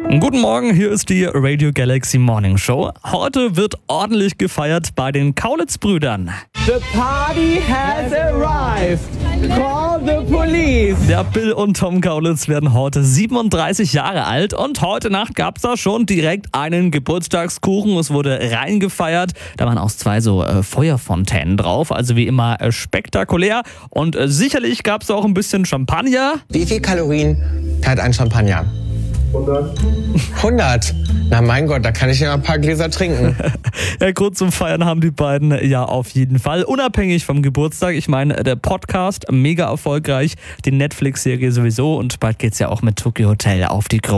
Guten Morgen, hier ist die Radio Galaxy Morning Show. Heute wird ordentlich gefeiert bei den Kaulitz-Brüdern. The party has arrived. Call the police. Der Bill und Tom Kaulitz werden heute 37 Jahre alt und heute Nacht gab es da schon direkt einen Geburtstagskuchen. Es wurde reingefeiert. Da waren auch zwei so Feuerfontänen drauf, also wie immer spektakulär. Und sicherlich gab es auch ein bisschen Champagner. Wie viel Kalorien hat ein Champagner? 100? Na mein Gott, da kann ich ja ein paar Gläser trinken. Ja, Grund zum Feiern haben die beiden ja auf jeden Fall. Unabhängig vom Geburtstag. Ich meine, der Podcast mega erfolgreich, die Netflix-Serie sowieso und bald geht's ja auch mit Tokyo Hotel auf die